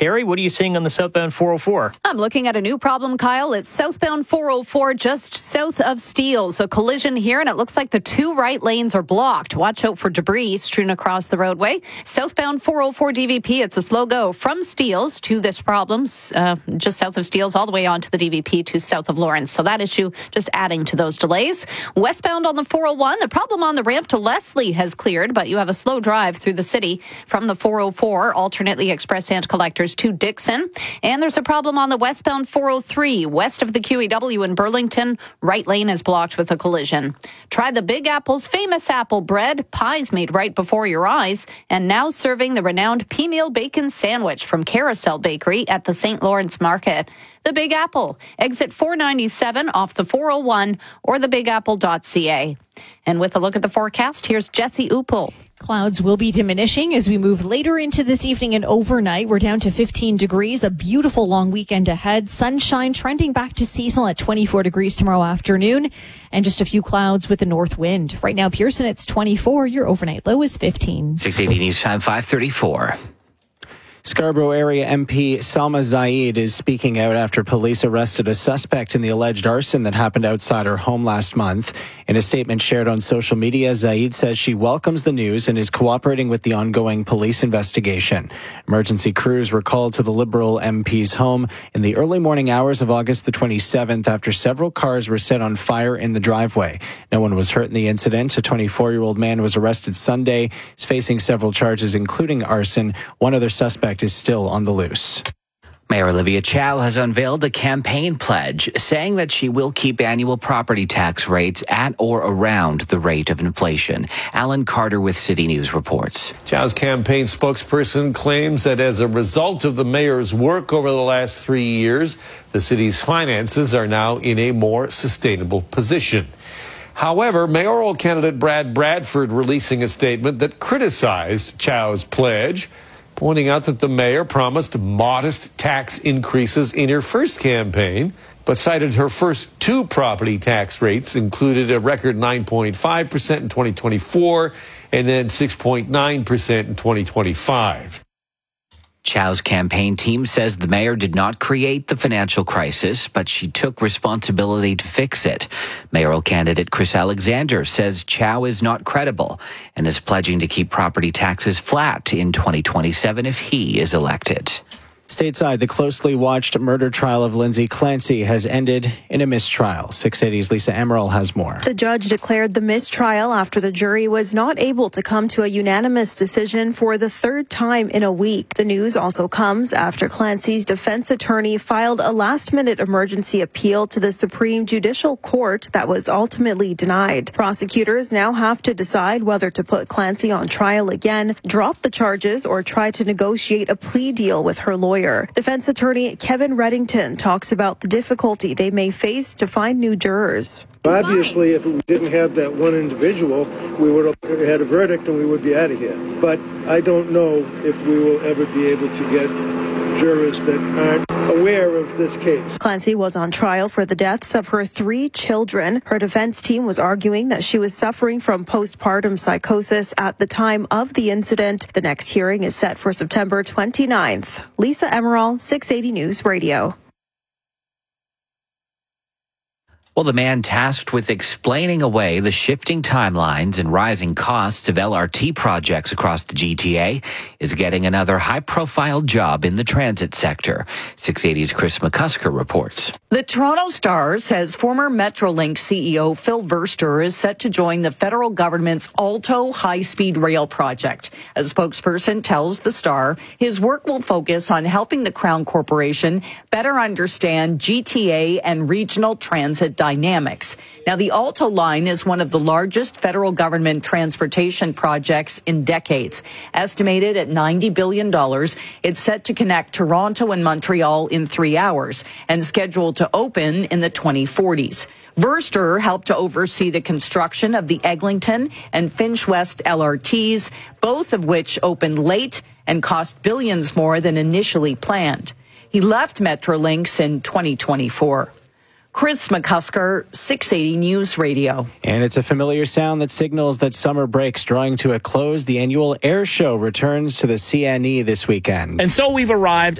Carrie, what are you seeing on the southbound 404? I'm looking at a new problem, Kyle. It's southbound 404 just south of Steeles. A collision here, and it looks like the two right lanes are blocked. Watch out for debris strewn across the roadway. Southbound 404 DVP, it's a slow go from Steeles to this problem, just south of Steeles, all the way on to the DVP to south of Lawrence. So that issue just adding to those delays. Westbound on the 401, the problem on the ramp to Leslie has cleared, but you have a slow drive through the city from the 404, alternately express and collectors to Dixon. And there's a problem on the westbound 403, west of the QEW in Burlington. Right lane is blocked with a collision. Try the Big Apple's famous apple bread, pies made right before your eyes, and now serving the renowned pea-meal bacon sandwich from Carousel Bakery at the St. Lawrence Market. The Big Apple, exit 497 off the 401 or thebigapple.ca. And with a look at the forecast, here's Jesse Uppel. Clouds will be diminishing as we move later into this evening and overnight. We're down to 15 degrees, a beautiful long weekend ahead. Sunshine trending back to seasonal at 24 degrees tomorrow afternoon, and just a few clouds with the north wind. Right now, Pearson, it's 24. Your overnight low is 15. 680 News Time, 5:34. Scarborough area MP Salma Zaid is speaking out after police arrested a suspect in the alleged arson that happened outside her home last month. In a statement shared on social media, Zaid says she welcomes the news and is cooperating with the ongoing police investigation. Emergency crews were called to the Liberal MP's home in the early morning hours of August the 27th after several cars were set on fire in the driveway. No one was hurt in the incident. A 24-year-old man was arrested Sunday. He's facing several charges, including arson. One other suspect is still on the loose. Mayor Olivia Chow has unveiled a campaign pledge saying that she will keep annual property tax rates at or around the rate of inflation. Alan Carter with City News reports. Chow's campaign spokesperson claims that as a result of the mayor's work over the last 3 years, the city's finances are now in a more sustainable position. However, mayoral candidate Brad Bradford releasing a statement that criticized Chow's pledge, pointing out that the mayor promised modest tax increases in her first campaign, but cited her first two property tax rates included a record 9.5% in 2024 and then 6.9% in 2025. Chow's campaign team says the mayor did not create the financial crisis, but she took responsibility to fix it. Mayoral candidate Chris Alexander says Chow is not credible and is pledging to keep property taxes flat in 2027 if he is elected. Stateside, the closely watched murder trial of Lindsay Clancy has ended in a mistrial. 680's Lisa Emerald has more. The judge declared the mistrial after the jury was not able to come to a unanimous decision for the third time in a week. The news also comes after Clancy's defense attorney filed a last-minute emergency appeal to the Supreme Judicial Court that was ultimately denied. Prosecutors now have to decide whether to put Clancy on trial again, drop the charges, or try to negotiate a plea deal with her lawyer. Defense attorney Kevin Reddington talks about the difficulty they may face to find new jurors. Obviously, if we didn't have that one individual, we would have had a verdict and we would be out of here. But I don't know if we will ever be able to get jurors that aren't aware of this case. Clancy was on trial for the deaths of her 3 children. Her defense team was arguing that she was suffering from postpartum psychosis at the time of the incident. The next hearing is set for September 29th. Lisa Emerald, 680 News Radio. Well, the man tasked with explaining away the shifting timelines and rising costs of LRT projects across the GTA is getting another high-profile job in the transit sector. 680's Chris McCusker reports. The Toronto Star says former Metrolink CEO Phil Verster is set to join the federal government's Alto high-speed rail project. A spokesperson tells the Star his work will focus on helping the Crown Corporation better understand GTA and regional transit dynamics. Now, the Alto line is one of the largest federal government transportation projects in decades. Estimated at $90 billion, it's set to connect Toronto and Montreal in 3 hours and scheduled to open in the 2040s. Verster helped to oversee the construction of the Eglinton and Finch West LRTs, both of which opened late and cost billions more than initially planned. He left Metrolinx in 2024. Chris McCusker, 680 News Radio. And it's a familiar sound that signals that summer break's drawing to a close. The annual air show returns to the CNE this weekend. And so we've arrived